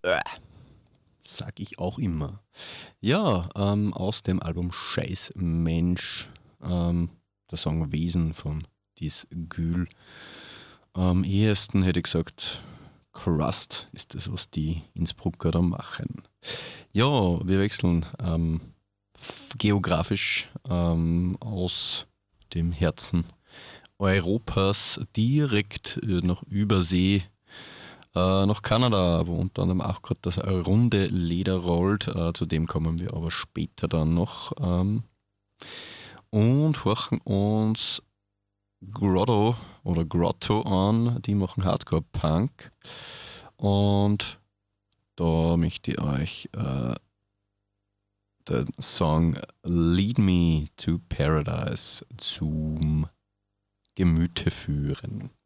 Sag ich auch immer. Ja, aus dem Album Scheiß Mensch, der Song Wesen von Dies Gül. Am ehesten hätte ich gesagt, Crust ist das, was die Innsbrucker da machen. Ja, wir wechseln geografisch aus dem Herzen Europas direkt nach Übersee nach Kanada, wo unter anderem auch gerade das runde Leder rollt. Zu dem kommen wir aber später dann noch. Und horchen uns Grotto an. Die machen Hardcore-Punk. Und da möchte ich euch den Song Lead Me to Paradise zum Gemüte führen.